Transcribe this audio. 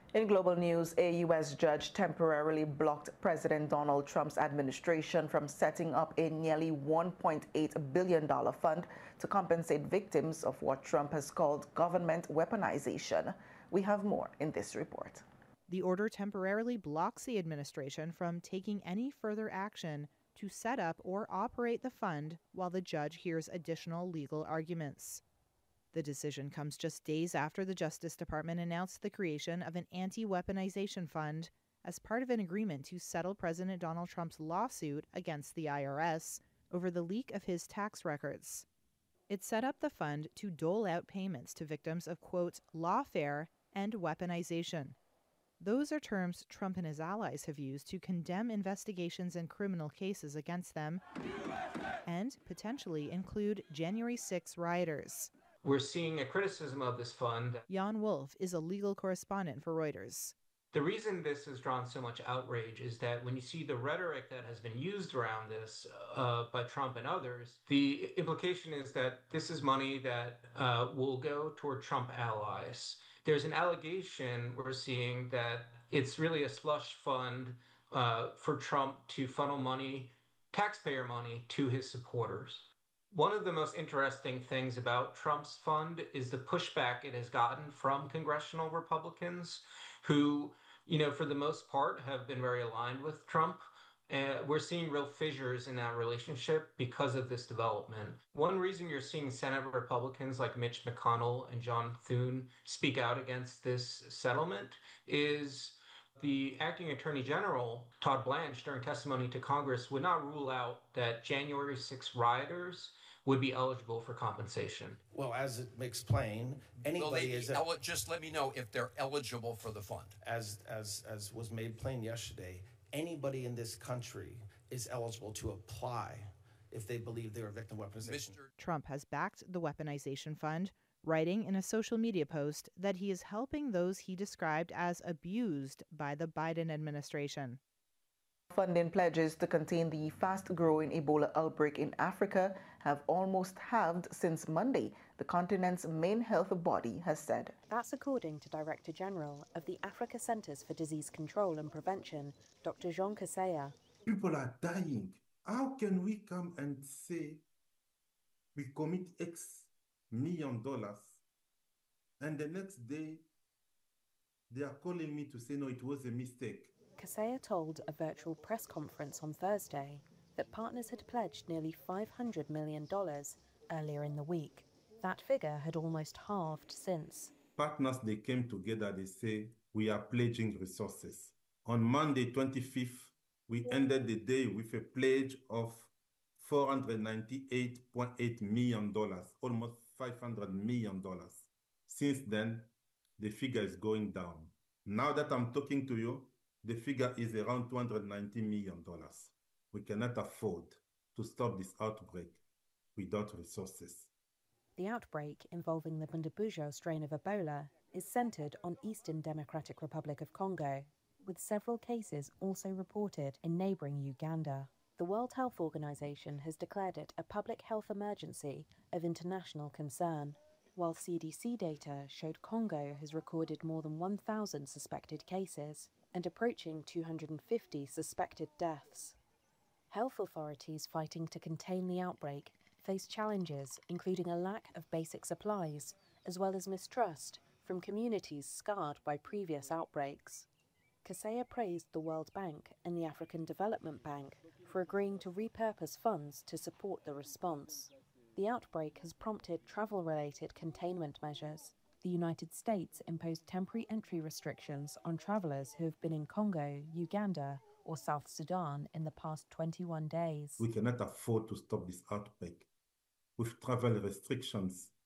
In global news, a U.S. judge temporarily blocked President Donald Trump's administration from setting up a nearly $1.8 billion fund to compensate victims of what Trump has called government weaponization. We have more in this report. The order temporarily blocks the administration from taking any further action to set up or operate the fund while the judge hears additional legal arguments. The decision comes just days after the Justice Department announced the creation of an anti-weaponization fund as part of an agreement to settle President Donald Trump's lawsuit against the IRS over the leak of his tax records. It set up the fund to dole out payments to victims of, quote, lawfare and weaponization. Those are terms Trump and his allies have used to condemn investigations and criminal cases against them and potentially include January 6 rioters. We're seeing a criticism of this fund. Jan Wolf is a legal correspondent for Reuters. The reason this has drawn so much outrage is that when you see the rhetoric that has been used around this by Trump and others, the implication is that this is money that will go toward Trump allies. There's an allegation we're seeing that it's really a slush fund for Trump to funnel money, taxpayer money, to his supporters. One of the most interesting things about Trump's fund is the pushback it has gotten from congressional Republicans who, for the most part have been very aligned with Trump. We're seeing real fissures in that relationship because of this development. One reason you're seeing Senate Republicans like Mitch McConnell and John Thune speak out against this settlement is the acting attorney general, Todd Blanche, during testimony to Congress, would not rule out that January 6 rioters would be eligible for compensation. Well, as it makes plain, anybody just let me know if they're eligible for the fund. As was made plain yesterday, anybody in this country is eligible to apply if they believe they're a victim of weaponization. Trump has backed the weaponization fund, writing in a social media post that he is helping those he described as abused by the Biden administration. Funding pledges to contain the fast-growing Ebola outbreak in Africa have almost halved since Monday, the continent's main health body has said. That's according to Director General of the Africa Centers for Disease Control and Prevention, Dr. Jean Kaseya. People are dying. How can we come and say we commit X million dollars and the next day they are calling me to say, no, it was a mistake? Kaseya told a virtual press conference on Thursday that partners had pledged nearly $500 million earlier in the week. That figure had almost halved since. Partners, they came together, they say, we are pledging resources. On Monday, 25th, we ended the day with a pledge of $498.8 million, almost $500 million. Since then, the figure is going down. Now that I'm talking to you, the figure is around $290 million. We cannot afford to stop this outbreak without resources. The outbreak involving the Bundibugyo strain of Ebola is centered on Eastern Democratic Republic of Congo, with several cases also reported in neighboring Uganda. The World Health Organization has declared it a public health emergency of international concern, while CDC data showed Congo has recorded more than 1,000 suspected cases and approaching 250 suspected deaths. Health authorities fighting to contain the outbreak face challenges including a lack of basic supplies, as well as mistrust from communities scarred by previous outbreaks. Kaseya praised the World Bank and the African Development Bank for agreeing to repurpose funds to support the response. The outbreak has prompted travel-related containment measures. The United States imposed temporary entry restrictions on travelers who have been in Congo, Uganda, or South Sudan in the past 21 days. We cannot afford to stop this outbreak. With travel restrictions,